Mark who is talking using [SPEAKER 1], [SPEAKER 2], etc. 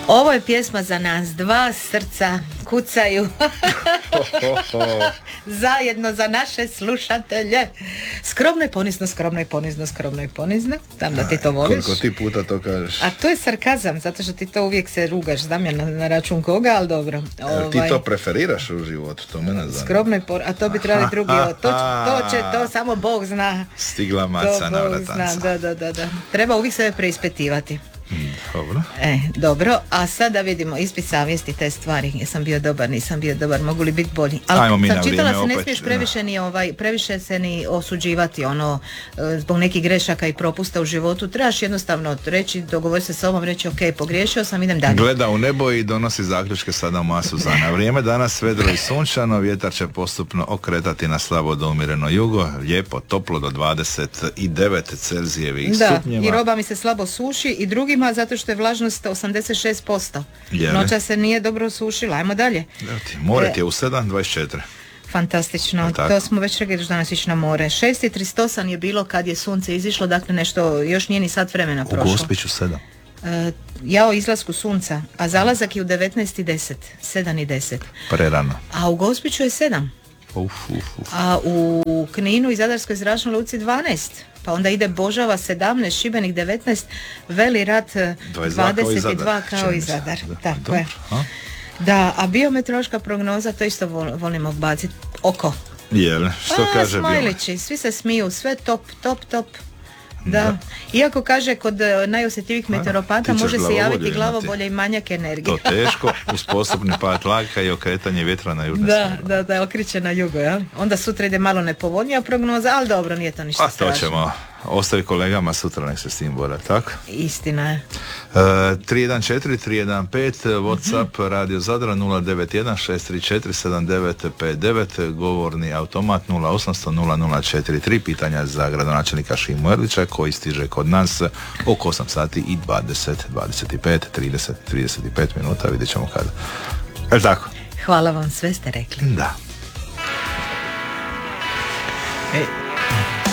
[SPEAKER 1] Ovo je pjesma za nas dva, srca kucaju zajedno za naše slušatelje. Skromno i ponizno, skromno i ponizno, skromno i ponizno. Znam da ti to voliš.
[SPEAKER 2] Koliko ti puta to kažeš?
[SPEAKER 1] A to je sarkazam, zato što ti to uvijek se rugaš, znam ja na račun koga, ali dobro.
[SPEAKER 2] Ti to preferiraš u životu, to mene zanima.
[SPEAKER 1] Skromno i ponizno, a to bi trebali drugi, to samo Bog zna.
[SPEAKER 2] Stigla maca na vratanca.
[SPEAKER 1] Da. Treba uvijek sebe preispitivati.
[SPEAKER 2] Dobro.
[SPEAKER 1] Dobro, a sada vidimo ispit savjesti te stvari. Jesam bio dobar, nisam bio dobar, mogu li biti bolji. Ali sam čitala se, ne smiješ previše se ni osuđivati zbog nekih grešaka i propusta u životu. Trebaš jednostavno reći, dogovori se s sobom, reći ok, pogriješio sam, idem dalje.
[SPEAKER 2] Gleda u nebo i donosi zaključke sada masu za na vrijeme. Danas vedro i sunčano, vjetar će postupno okretati na slabo do umjereno jugo, lijepo, toplo do 29 Celzijevih stupnjeva.
[SPEAKER 1] I roba mi se slabo suši i drugima zato što je vlažnost 86%. Noća se nije dobro sušila, ajmo dalje.
[SPEAKER 2] More ti je u 7:24.
[SPEAKER 1] Fantastično, to smo već rekli da danas ići na more. 6:38 je bilo kad je sunce izišlo, dakle nešto, još nije ni sat vremena prošlo.
[SPEAKER 2] U Gospiću 7.
[SPEAKER 1] Ja o izlasku sunca, a zalazak je u 19:10, 7:10.
[SPEAKER 2] Prerano.
[SPEAKER 1] A u Gospiću je 7. A u Kninu i Zadarskoj zračnoj luci 12. Pa onda ide Božava 17, Šibenik 19, Veli Rat 22 kao i Zadar. Tako je. Da, a biometeorološka prognoza, to isto volimo baciti oko.
[SPEAKER 2] Jel, što kaže
[SPEAKER 1] smajlići, svi se smiju, sve top. Da. Iako kaže kod najosjetljivijih meteoropata može se javiti glavobolja i manjak energije.
[SPEAKER 2] To teško, uz postupni pad tlaka i okretanje vjetra na južne smjeru.
[SPEAKER 1] Da, okreće na jugo, ja? Onda sutra ide malo nepovoljnija prognoza, ali dobro, nije to ništa strašno.
[SPEAKER 2] A to ćemo ostavi kolegama, sutra nek se s tim bore, tako?
[SPEAKER 1] Istina je.
[SPEAKER 2] 314-315 WhatsApp Radio Zadra 091-634-7959, govorni automat 0800-0043, pitanja za gradonačelnika Šimu Erlića koji stiže kod nas oko 8 sati i 20, 25, 30, 35 minuta, vidjet ćemo kada. Je tako?
[SPEAKER 1] Hvala vam, sve ste rekli.
[SPEAKER 2] Da.